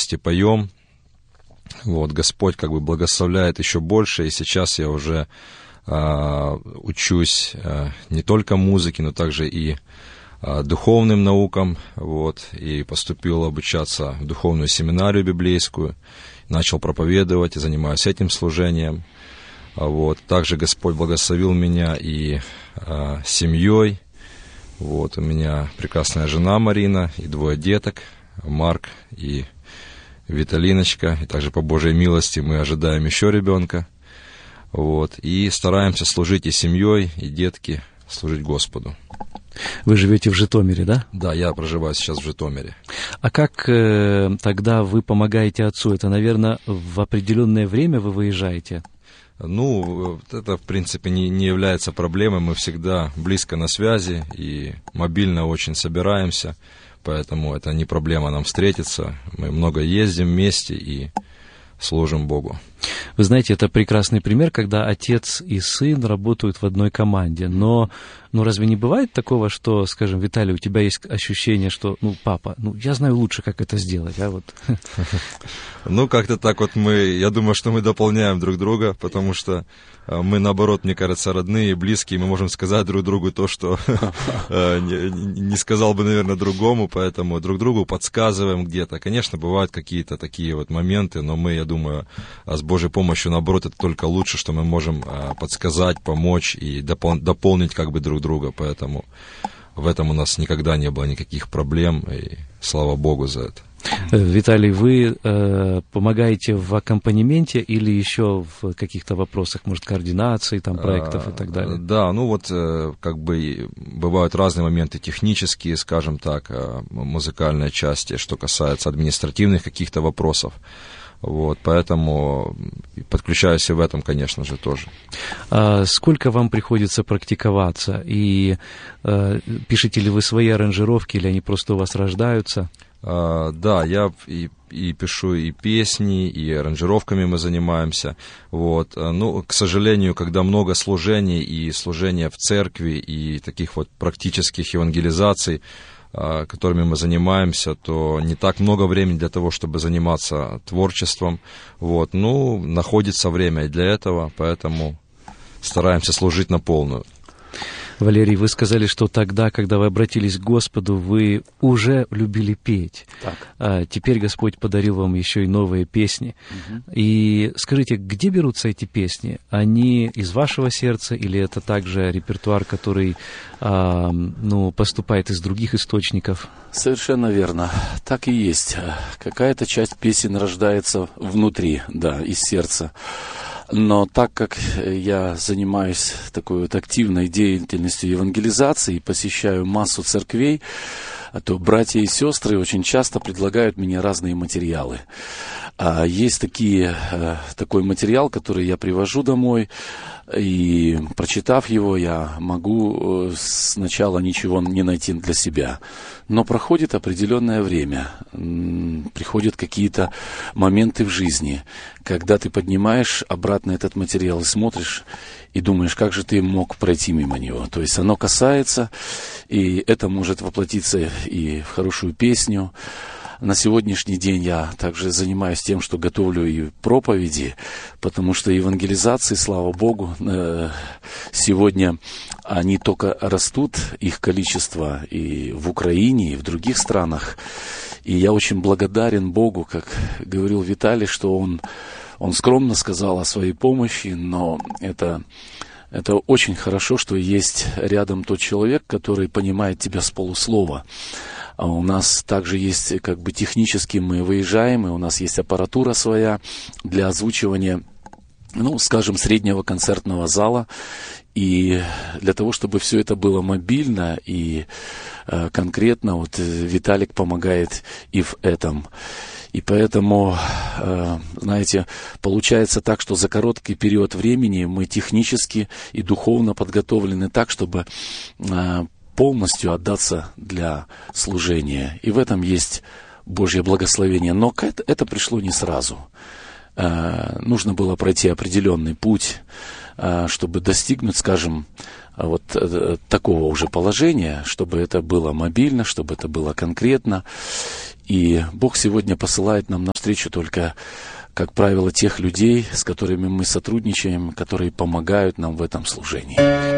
вместе поем. Вот, Господь как бы благословляет еще больше, и сейчас я уже учусь не только музыке, но также и духовным наукам, вот, и поступил обучаться в духовную семинарию библейскую, начал проповедовать и занимаюсь этим служением. Вот. Также Господь благословил меня и семьей. Вот, у меня прекрасная жена Марина и 2 деток, Марк и Виталиночка. И также по Божьей милости мы ожидаем еще ребенка. Вот, и стараемся служить и семьей, и детки, служить Господу. Вы живете в Житомире, да? Да, я проживаю сейчас в Житомире. А как тогда вы помогаете отцу? Это, наверное, в определенное время вы выезжаете? Ну, это, в принципе, не является проблемой. Мы всегда близко на связи и мобильно очень собираемся, поэтому это не проблема нам встретиться. Мы много ездим вместе и служим Богу. Вы знаете, это прекрасный пример, когда отец и сын работают в одной команде. Но разве не бывает такого, что, скажем, Виталий, у тебя есть ощущение, что, папа, я знаю лучше, как это сделать, а вот... Ну, как-то так вот я думаю, что мы дополняем друг друга, потому что мы, наоборот, мне кажется, родные и близкие, мы можем сказать друг другу то, что не сказал бы, наверное, другому, поэтому друг другу подсказываем где-то. Конечно, бывают какие-то такие вот моменты, но мы, я думаю, с Божьей помощью, наоборот, это только лучше, что мы можем подсказать, помочь и дополнить как бы друг друга, поэтому в этом у нас никогда не было никаких проблем, и слава Богу за это. Виталий, вы помогаете в аккомпанементе или еще в каких-то вопросах, может, координации, проектов и так далее? Да, как бы бывают разные моменты технические, скажем так, музыкальной части, что касается административных каких-то вопросов. Вот, поэтому подключаюсь и в этом, конечно же, тоже. А сколько вам приходится практиковаться? И пишете ли вы свои аранжировки, или они просто у вас рождаются? Да, я и пишу и песни, и аранжировками мы занимаемся. Вот. К сожалению, когда много служений, и служения в церкви, и таких вот практических евангелизаций, которыми мы занимаемся, то не так много времени для того, чтобы заниматься творчеством. Вот. Находится время и для этого, поэтому стараемся служить на полную. Валерий, вы сказали, что тогда, когда вы обратились к Господу, вы уже любили петь. Так. Теперь Господь подарил вам еще и новые песни. Угу. И скажите, где берутся эти песни? Они из вашего сердца или это также репертуар, который поступает из других источников? Совершенно верно. Так и есть. Какая-то часть песен рождается внутри, из сердца. Но так как я занимаюсь такой вот активной деятельностью евангелизации и посещаю массу церквей, то братья и сестры очень часто предлагают мне разные материалы. Есть такой материал, который я привожу домой, и, прочитав его, я могу сначала ничего не найти для себя. Но проходит определенное время, приходят какие-то моменты в жизни, когда ты поднимаешь обратно этот материал и смотришь, и думаешь, как же ты мог пройти мимо него. То есть оно касается, и это может воплотиться и в хорошую песню. На сегодняшний день я также занимаюсь тем, что готовлю и проповеди, потому что евангелизации, слава Богу, сегодня они только растут, их количество и в Украине, и в других странах. И я очень благодарен Богу, как говорил Виталий, что он скромно сказал о своей помощи, но это очень хорошо, что есть рядом тот человек, который понимает тебя с полуслова. А у нас также есть, технически мы выезжаем, и у нас есть аппаратура своя для озвучивания, среднего концертного зала. И для того, чтобы все это было мобильно и конкретно, Виталик помогает и в этом. И поэтому, получается так, что за короткий период времени мы технически и духовно подготовлены так, чтобы полностью отдаться для служения. И в этом есть Божье благословение. Но это пришло не сразу. Нужно было пройти определенный путь, чтобы достигнуть, такого уже положения, чтобы это было мобильно, чтобы это было конкретно. И Бог сегодня посылает нам навстречу только, как правило, тех людей, с которыми мы сотрудничаем, которые помогают нам в этом служении.